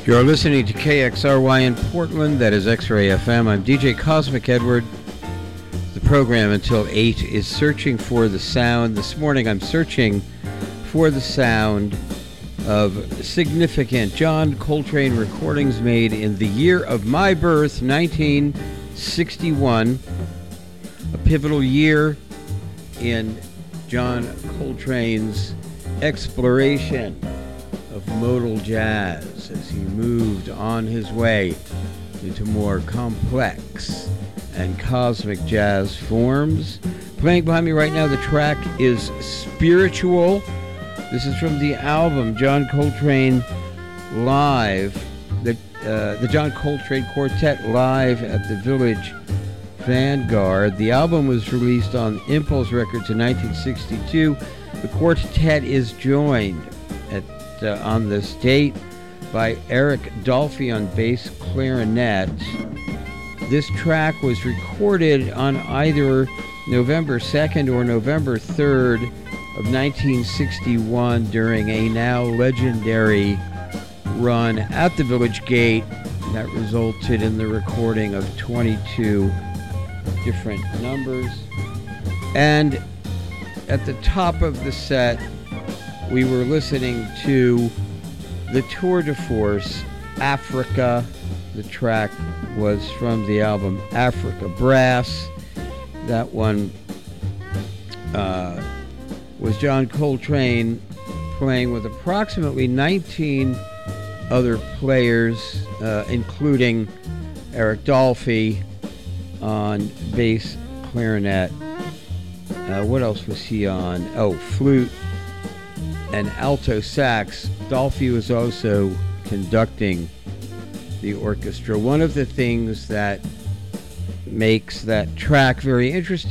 You're listening to KXRY in Portland, that is X-Ray FM. I'm DJ Cosmic Edward. The program until 8 is Searching for the Sound. This morning I'm searching for the sound of significant John Coltrane recordings made in the year of my birth, 1961. A pivotal year in John Coltrane's exploration of modal jazz as he moved on his way into more complex and cosmic jazz forms. Playing behind me right now, the track is Spiritual. This is from the album John Coltrane Live, the John Coltrane Quartet Live at the Village Vanguard. The album was released on Impulse Records in 1962. The quartet is joined on this date by Eric Dolphy on bass clarinet. This track was recorded on either November 2nd or November 3rd of 1961 during a now legendary run at the Village Gate that resulted in the recording of 22 different numbers. And at the top of the set, we were listening to the Tour de Force, Africa. The track was from the album Africa Brass. That one was John Coltrane playing with approximately 19 other players, including Eric Dolphy on bass clarinet. What else was he on? Oh, flute and alto sax. Dolphy was also conducting the orchestra. One of the things that makes that track very interesting